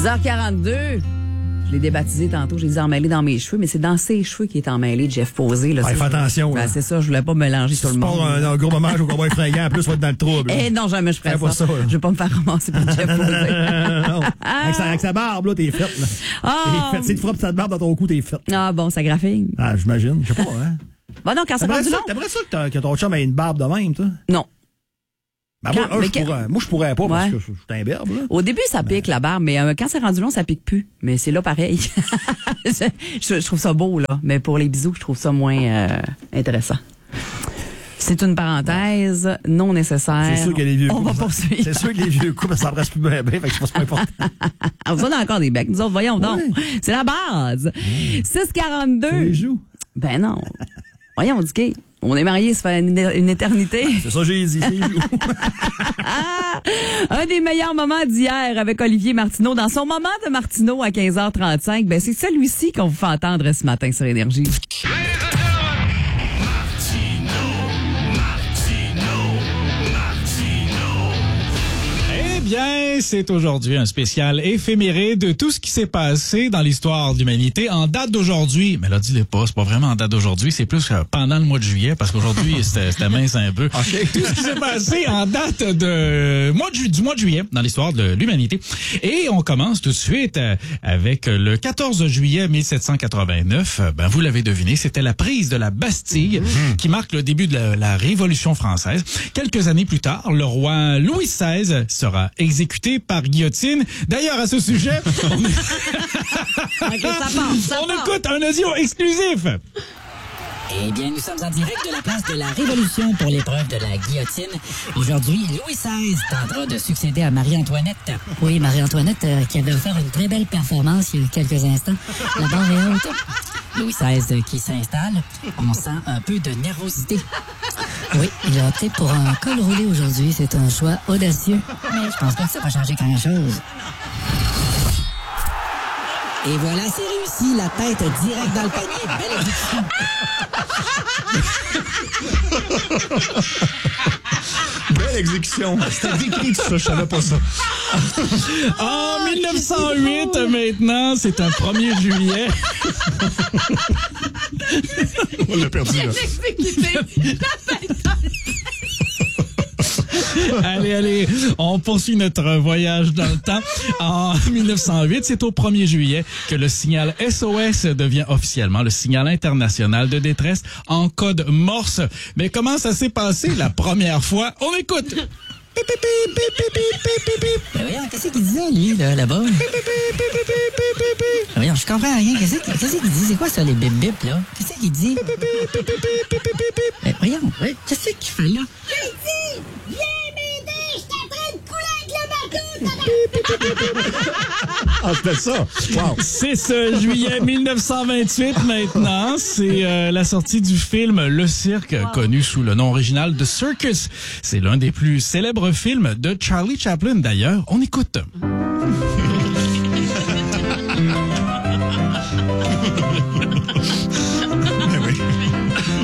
10h42. Je l'ai débaptisé tantôt, j'ai dit emmêlé dans mes cheveux, mais c'est dans ses cheveux qui est emmêlé, Jeff Posé. Là, fais attention. Ben, c'est ça, je voulais pas mélanger tout le monde. Si tu pars un gros moment au combat effrayant, en plus, tu vas être dans le trouble. Eh non, jamais je ferais ça. Je vais pas me faire ramasser par Jeff Posé. Non. Avec sa barbe, là, t'es faite. T'es faite. Si tu frappes ta barbe dans ton cou, t'es faite. Ah bon, ça graphine. Ah, j'imagine. Je sais pas, hein. Bon, non, quand ça prend du long. T'aimerais ça que ton chum ait une barbe de même, toi? Non. Ben moi, je pourrais pas parce que je suis un berbe. Là. Au début, ça pique la barbe, mais quand c'est rendu long, ça pique plus. Mais c'est là pareil. je trouve ça beau, là. Mais pour les bisous, je trouve ça moins intéressant. C'est une parenthèse non nécessaire. C'est sûr que les vieux on va poursuivre. C'est sûr que les vieux coups, ça s'embrasse plus bien, fait que c'est pas important. On a encore des becs. Nous autres, voyons donc. C'est la base. 6,42. Les joues. Ben non. Voyons, Dicky. On est mariés, ça fait une éternité. C'est ça, j'ai dit. Un des meilleurs moments d'hier avec Olivier Martineau. Dans son moment de Martineau à 15h35, ben c'est celui-ci qu'on vous fait entendre ce matin sur Énergie. Bien, c'est aujourd'hui un spécial éphéméré de tout ce qui s'est passé dans l'histoire de l'humanité en date d'aujourd'hui. Mais là, dis-le pas, c'est pas vraiment en date d'aujourd'hui, c'est plus pendant le mois de juillet, parce qu'aujourd'hui, c'était mince un peu. Okay. Tout ce qui s'est passé en date du mois de juillet dans l'histoire de l'humanité. Et on commence tout de suite avec le 14 juillet 1789. Ben, vous l'avez deviné, c'était la prise de la Bastille qui marque le début de la Révolution française. Quelques années plus tard, le roi Louis XVI sera exécuté par guillotine. D'ailleurs, à ce sujet, on écoute un audio exclusif. Eh bien, nous sommes en direct de la place de la Révolution pour l'épreuve de la guillotine. Aujourd'hui, Louis XVI tentera de succéder à Marie-Antoinette. Oui, Marie-Antoinette qui avait offert une très belle performance il y a quelques instants. La barre est haute. Louis XVI qui s'installe, on sent un peu de nervosité. Oui, il a opté pour un col roulé aujourd'hui. C'est un choix audacieux. Mais je pense pas que ça va changer grand-chose. Et voilà, c'est réussi, la tête direct dans le panier. Belle exécution. C'était décrit tout ça, je savais pas ça. En 1908, maintenant, c'est un 1er juillet. On l'a perdu, là. Allez, on poursuit notre voyage dans le temps. En 1908, c'est au 1er juillet que le signal SOS devient officiellement le signal international de détresse en code Morse. Mais comment ça s'est passé la première fois? On écoute! Ben voyons, qu'est-ce qu'il disait, lui, là-bas? Ben voyons, je comprends rien. Qu'est-ce qu'il dit? C'est quoi ça, les bip-bip, là? Qu'est-ce qu'il dit? Ben voyons, qu'est-ce qu'il fait, là? Il dit, viens m'aider, je suis en train de couler avec le bateau. Ah, c'était ça. Wow. 6 juillet 1928 maintenant, c'est la sortie du film Le Cirque, connu sous le nom original de Circus. C'est l'un des plus célèbres films de Charlie Chaplin d'ailleurs. On écoute.